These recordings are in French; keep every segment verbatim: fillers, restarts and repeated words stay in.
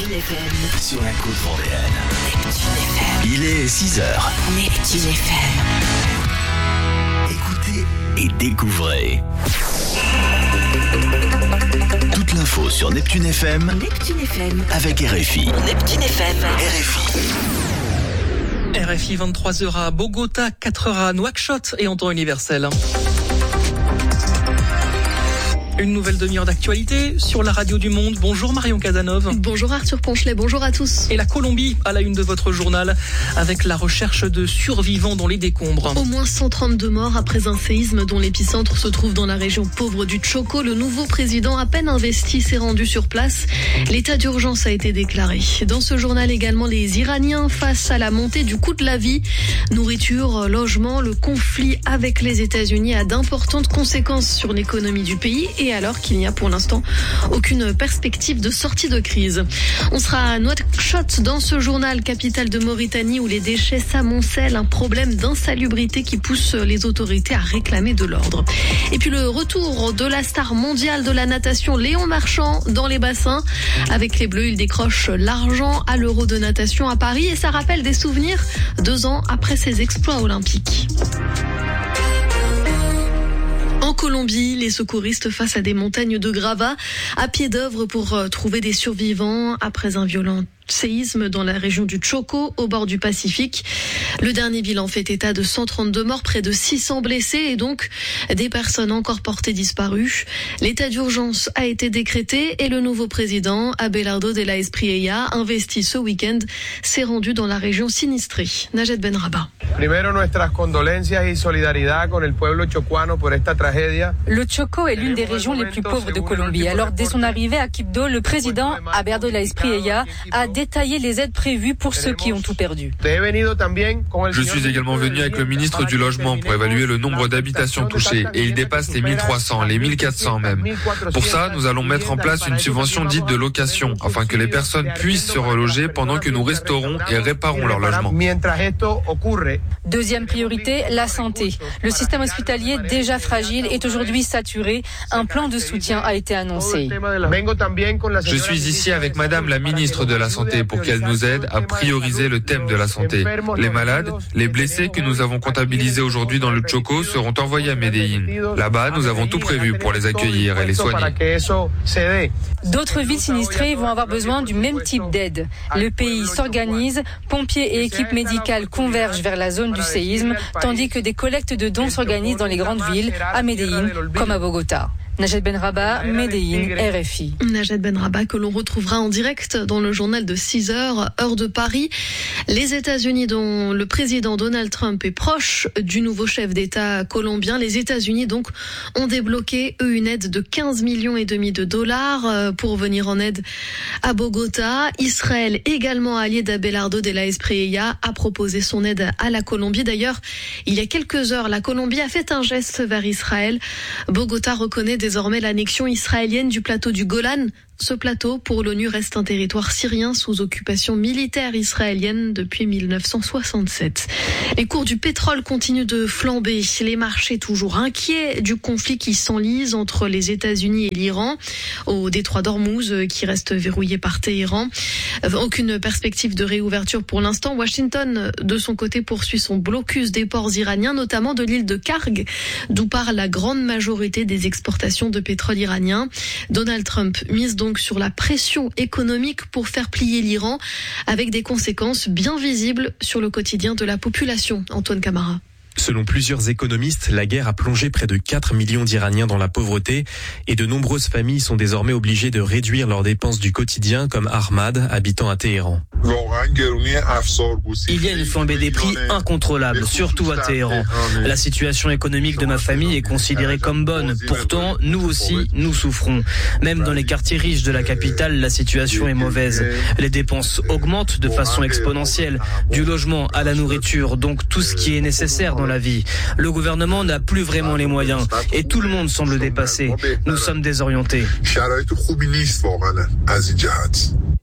Neptune F M. Sur la côte vendéenne. Neptune F M. Il est six heures. Neptune F M. Écoutez et découvrez. Toute l'info sur Neptune F M. Neptune F M. Avec R F I. Neptune F M. R F I. R F I, vingt-trois heures à Bogota, quatre heures à Nouakchott et en temps universel. Une nouvelle demi-heure d'actualité sur la radio du Monde. Bonjour Marion Casanov. Bonjour Arthur Ponchelet, bonjour à tous. Et la Colombie à la une de votre journal avec la recherche de survivants dans les décombres. Au moins cent trente-deux morts après un séisme dont l'épicentre se trouve dans la région pauvre du Chocó. Le nouveau président, à peine investi, s'est rendu sur place. L'état d'urgence a été déclaré. Dans ce journal également, les Iraniens face à la montée du coût de la vie. Nourriture, logement, le conflit avec les États-Unis a d'importantes conséquences sur l'économie du pays et alors qu'il n'y a pour l'instant aucune perspective de sortie de crise. On sera à Nouakchott dans ce journal, capitale de Mauritanie, où les déchets s'amoncellent, un problème d'insalubrité qui pousse les autorités à réclamer de l'ordre. Et puis le retour de la star mondiale de la natation, Léon Marchand, dans les bassins. Avec les Bleus, il décroche l'argent à l'Euro de natation à Paris et ça rappelle des souvenirs deux ans après ses exploits olympiques. En Colombie, les secouristes face à des montagnes de gravats à pied d'œuvre pour trouver des survivants après un violent séisme dans la région du Chocó, au bord du Pacifique. Le dernier bilan fait état de cent trente-deux morts, près de six cents blessés et donc des personnes encore portées disparues. L'état d'urgence a été décrété et le nouveau président, Abelardo de la Espriella, investi ce week-end, s'est rendu dans la région sinistrée. Najed Benraba. Primero, nuestras condolencias y solidaridad con el pueblo chocuano por esta tragedia. Le Chocó est l'une des régions les plus pauvres de Colombie. Alors, dès son arrivée à Quibdó, le président, Abelardo de la Espriella, a détaillé les aides prévues pour ceux qui ont tout perdu. Je suis également venu avec le ministre du Logement pour évaluer le nombre d'habitations touchées et il dépasse les mille trois cents, les mille quatre cents même. Pour ça, nous allons mettre en place une subvention dite de location afin que les personnes puissent se reloger pendant que nous restaurons et réparons leur logement. Deuxième priorité, la santé. Le système hospitalier, déjà fragile, est aujourd'hui saturé. Un plan de soutien a été annoncé. Je suis ici avec Madame la ministre de la Santé pour qu'elle nous aide à prioriser le thème de la santé. Les malades, les blessés que nous avons comptabilisés aujourd'hui dans le Chocó seront envoyés à Medellín. Là-bas, nous avons tout prévu pour les accueillir et les soigner. D'autres villes sinistrées vont avoir besoin du même type d'aide. Le pays s'organise, pompiers et équipes médicales convergent vers la zone du séisme, tandis que des collectes de dons s'organisent dans les grandes villes, à Medellín comme à Bogota. Najed Benraba, Medellín, R F I. Najed Benraba que l'on retrouvera en direct dans le journal de six heures, heure de Paris. Les États-Unis, dont le président Donald Trump est proche du nouveau chef d'État colombien, les États-Unis donc ont débloqué eux une aide de quinze millions et demi de dollars pour venir en aide à Bogota. Israël, également allié d'Abelardo de la Espriella, a proposé son aide à la Colombie. D'ailleurs, il y a quelques heures, la Colombie a fait un geste vers Israël. Bogota reconnaît désormais l'annexion israélienne du plateau du Golan. Ce plateau, pour l'ONU, reste un territoire syrien sous occupation militaire israélienne depuis mille neuf cent soixante-sept. Les cours du pétrole continuent de flamber. Les marchés toujours inquiets du conflit qui s'enlise entre les États-Unis et l'Iran au détroit d'Ormuz qui reste verrouillé par Téhéran. Aucune perspective de réouverture pour l'instant. Washington, de son côté, poursuit son blocus des ports iraniens, notamment de l'île de Karg, d'où part la grande majorité des exportations de pétrole iranien. Donald Trump mise donc sur la pression économique pour faire plier l'Iran, avec des conséquences bien visibles sur le quotidien de la population. Antoine Camara. Selon plusieurs économistes, la guerre a plongé près de quatre millions d'Iraniens dans la pauvreté et de nombreuses familles sont désormais obligées de réduire leurs dépenses du quotidien, comme Ahmad, habitant à Téhéran. Il y a une flambée des prix incontrôlable, surtout à Téhéran. La situation économique de ma famille est considérée comme bonne. Pourtant, nous aussi, nous souffrons. Même dans les quartiers riches de la capitale, la situation est mauvaise. Les dépenses augmentent de façon exponentielle, du logement à la nourriture, donc tout ce qui est nécessaire dans la vie. Le gouvernement n'a plus vraiment les moyens et tout le monde semble dépassé. Nous sommes désorientés.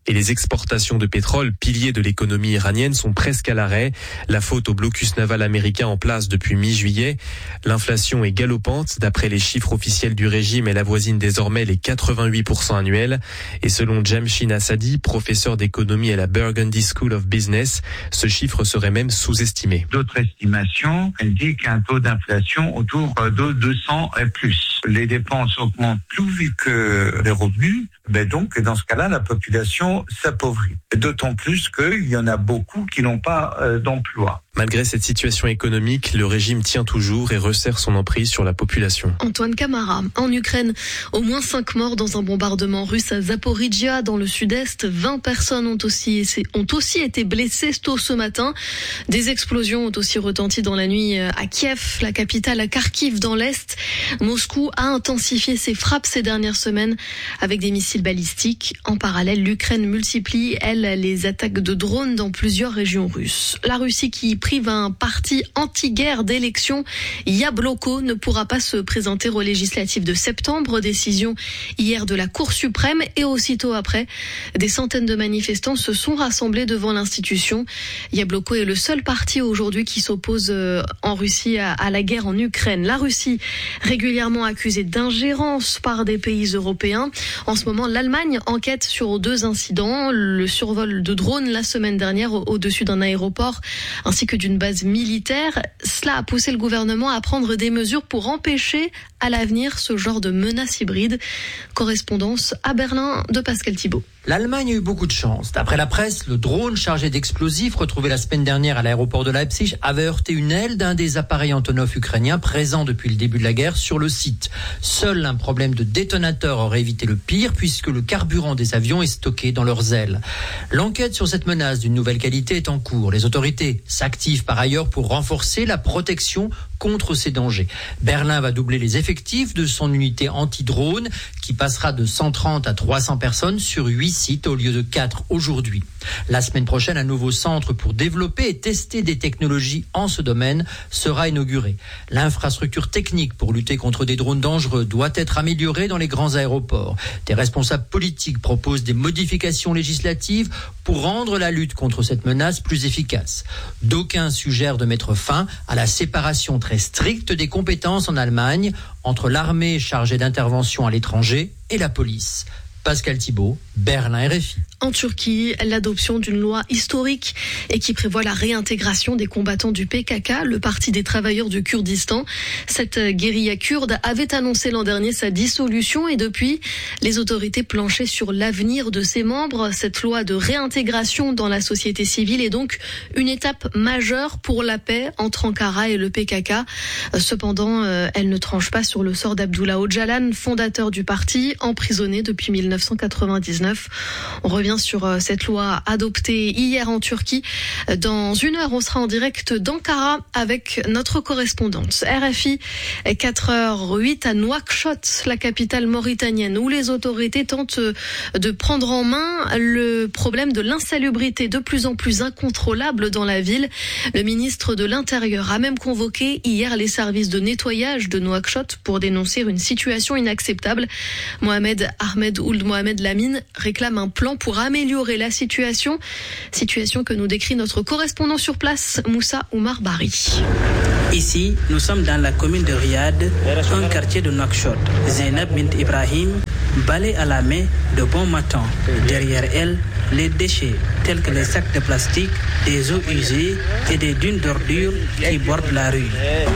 Et les exportations de pétrole, piliers de l'économie iranienne, sont presque à l'arrêt. La faute au blocus naval américain en place depuis mi-juillet. L'inflation est galopante. D'après les chiffres officiels du régime, elle avoisine désormais les quatre-vingt-huit pour cent annuels. Et selon Jamshin Assadi, professeur d'économie à la Burgundy School of Business, ce chiffre serait même sous-estimé. D'autres estimations indiquent un taux d'inflation autour de deux cents et plus. Les dépenses augmentent plus vite que les revenus, mais donc dans ce cas-là, la population s'appauvrit. D'autant plus qu'il y en a beaucoup qui n'ont pas euh, d'emploi. Malgré cette situation économique, le régime tient toujours et resserre son emprise sur la population. Antoine Camara. En Ukraine, au moins cinq morts dans un bombardement russe à Zaporizhia, dans le sud-est. vingt personnes ont aussi, ont aussi été blessées tôt ce matin. Des explosions ont aussi retenti dans la nuit à Kiev, la capitale, à Kharkiv dans l'est. Moscou a intensifié ses frappes ces dernières semaines avec des missiles balistiques. En parallèle, l'Ukraine multiplie, elle, les attaques de drones dans plusieurs régions russes. La Russie qui prive un parti anti-guerre d'élection, Yabloko, ne pourra pas se présenter aux législatives de septembre. Décision hier de la Cour suprême, et aussitôt après, des centaines de manifestants se sont rassemblés devant l'institution. Yabloko est le seul parti aujourd'hui qui s'oppose en Russie à, à la guerre en Ukraine. La Russie, régulièrement accusée d'ingérence par des pays européens. En ce moment, l'Allemagne enquête sur deux incidents. Le survol de drones la semaine dernière au-dessus d'un aéroport, ainsi que d'une base militaire. Cela a poussé le gouvernement à prendre des mesures pour empêcher à l'avenir ce genre de menace hybride. Correspondance à Berlin de Pascal Thibault. L'Allemagne a eu beaucoup de chance. D'après la presse, le drone chargé d'explosifs retrouvé la semaine dernière à l'aéroport de Leipzig avait heurté une aile d'un des appareils Antonov ukrainiens présents depuis le début de la guerre sur le site. Seul un problème de détonateur aurait évité le pire, puisque le carburant des avions est stocké dans leurs ailes. L'enquête sur cette menace d'une nouvelle qualité est en cours. Les autorités s'activent par ailleurs pour renforcer la protection contre ces dangers. Berlin va doubler les effectifs de son unité anti-drone, qui passera de cent trente à trois cents personnes sur huit sites au lieu de quatre aujourd'hui. La semaine prochaine, un nouveau centre pour développer et tester des technologies en ce domaine sera inauguré. L'infrastructure technique pour lutter contre des drones dangereux doit être améliorée dans les grands aéroports. Des responsables politiques proposent des modifications législatives pour rendre la lutte contre cette menace plus efficace. D'aucuns suggèrent de mettre fin à la séparation très stricte des compétences en Allemagne entre l'armée chargée d'intervention à l'étranger et la police. Pascal Thibault, Berlin R F I. En Turquie, l'adoption d'une loi historique et qui prévoit la réintégration des combattants du P K K, le Parti des travailleurs du Kurdistan. Cette guérilla kurde avait annoncé l'an dernier sa dissolution et depuis, les autorités planchaient sur l'avenir de ses membres. Cette loi de réintégration dans la société civile est donc une étape majeure pour la paix entre Ankara et le P K K. Cependant, elle ne tranche pas sur le sort d'Abdullah Öcalan, fondateur du parti, emprisonné depuis mille neuf cent quatre-vingt-dix-neuf. On revient sur cette loi adoptée hier en Turquie. Dans une heure, on sera en direct d'Ankara avec notre correspondante. R F I, quatre heures zéro huit à Nouakchott, la capitale mauritanienne, où les autorités tentent de prendre en main le problème de l'insalubrité de plus en plus incontrôlable dans la ville. Le ministre de l'Intérieur a même convoqué hier les services de nettoyage de Nouakchott pour dénoncer une situation inacceptable. Mohamed Ahmed Ould Mohamed Lamine réclame un plan pour améliorer la situation. Situation que nous décrit notre correspondant sur place, Moussa Oumar Bari. Ici, nous sommes dans la commune de Riyad, un quartier de Nouakchott. Zainab Bint Ibrahim balaye à la main de bon matin. Derrière elle, les déchets tels que les sacs de plastique, des eaux usées et des dunes d'ordures qui bordent la rue.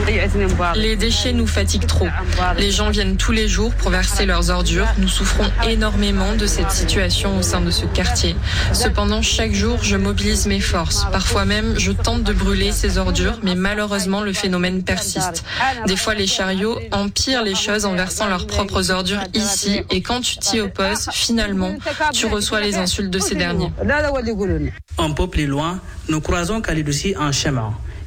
Les déchets nous fatiguent trop. Les gens viennent tous les jours pour verser leurs ordures. Nous souffrons énormément de cette situation au sein de ce quartier. Cependant, chaque jour, je mobilise mes forces. Parfois même, je tente de brûler ces ordures, mais malheureusement, le phénomène persiste. Des fois, les chariots empirent les choses en versant leurs propres ordures ici, et quand tu t'y opposes, finalement, tu reçois les insultes de ces derniers. Un peu plus loin, nous croisons Khalidouci en chemin.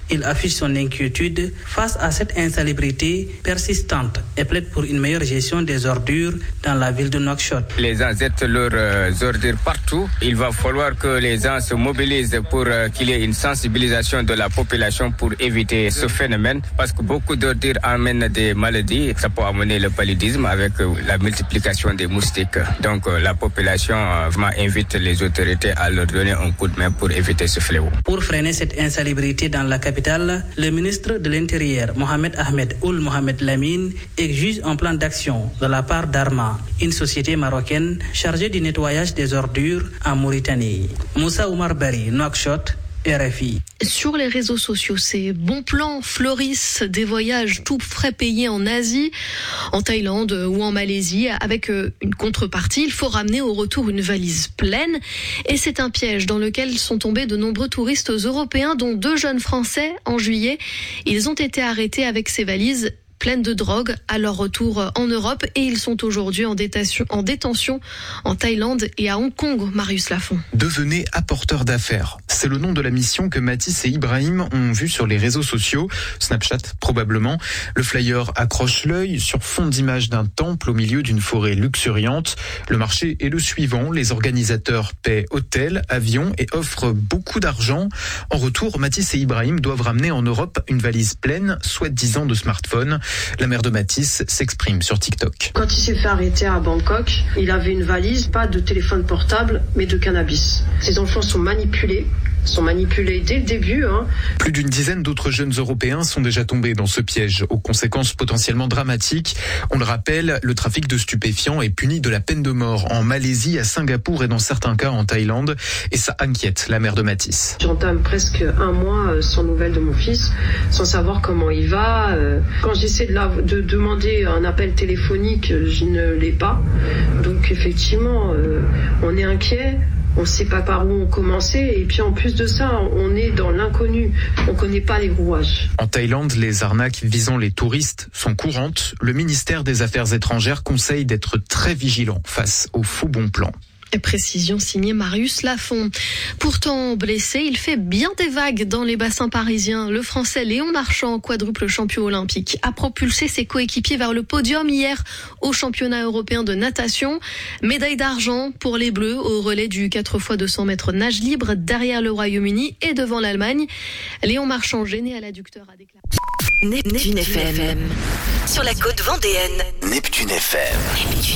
Il affiche son inquiétude face à cette insalubrité persistante et plaide pour une meilleure gestion des ordures dans la ville de Nouakchott. Les gens jettent leurs euh, ordures partout. Il va falloir que les gens se mobilisent pour euh, qu'il y ait une sensibilisation de la population pour éviter ce phénomène, parce que beaucoup d'ordures amènent des maladies. Ça peut amener le paludisme avec euh, la multiplication des moustiques. Donc euh, la population euh, vraiment invite les autorités à leur donner un coup de main pour éviter ce fléau. Pour freiner cette insalubrité dans la capitale, le ministre de l'Intérieur, Mohamed Ahmed Ould Mohamed Lamine, exige un plan d'action de la part d'Arma, une société marocaine chargée du nettoyage des ordures en Mauritanie. Moussa Oumar Bari, Nouakchott, R F I. Sur les réseaux sociaux, ces bons plans fleurissent des voyages tout frais payés en Asie, en Thaïlande ou en Malaisie, avec une contrepartie. Il faut ramener au retour une valise pleine. Et c'est un piège dans lequel sont tombés de nombreux touristes européens, dont deux jeunes Français en juillet. Ils ont été arrêtés avec ces valises pleines de drogue à leur retour en Europe et ils sont aujourd'hui en détention, en détention en Thaïlande et à Hong Kong. Marius Lafont. Devenez apporteur d'affaires. C'est le nom de la mission que Mathis et Ibrahim ont vue sur les réseaux sociaux, Snapchat probablement. Le flyer accroche l'œil sur fond d'image d'un temple au milieu d'une forêt luxuriante. Le marché est le suivant. Les organisateurs paient hôtel, avion et offrent beaucoup d'argent. En retour, Mathis et Ibrahim doivent ramener en Europe une valise pleine, soi-disant de smartphones. La mère de Mathis s'exprime sur TikTok. Quand il s'est fait arrêter à Bangkok, il avait une valise, pas de téléphone portable, mais de cannabis. Ses enfants sont manipulés. sont manipulés dès le début. Hein. Plus d'une dizaine d'autres jeunes Européens sont déjà tombés dans ce piège, aux conséquences potentiellement dramatiques. On le rappelle, le trafic de stupéfiants est puni de la peine de mort en Malaisie, à Singapour et dans certains cas en Thaïlande. Et ça inquiète la mère de Mathis. J'entame presque un mois sans nouvelles de mon fils, sans savoir comment il va. Quand j'essaie de, la, de demander un appel téléphonique, je ne l'ai pas. Donc effectivement, on est inquiet. On ne sait pas par où on commençait et puis en plus de ça, on est dans l'inconnu. On ne connaît pas les rouages. En Thaïlande, les arnaques visant les touristes sont courantes. Le ministère des Affaires étrangères conseille d'être très vigilant face aux faux bons plans. Précision signée Marius Lafont. Pourtant blessé, il fait bien des vagues dans les bassins parisiens. Le Français Léon Marchand, quadruple champion olympique, a propulsé ses coéquipiers vers le podium hier au championnat européen de natation. Médaille d'argent pour les Bleus au relais du quatre fois deux cents mètres nage libre derrière le Royaume-Uni et devant l'Allemagne. Léon Marchand, gêné à l'adducteur, a déclaré. Neptune F M. Sur la côte vendéenne. Neptune F M. Neptune.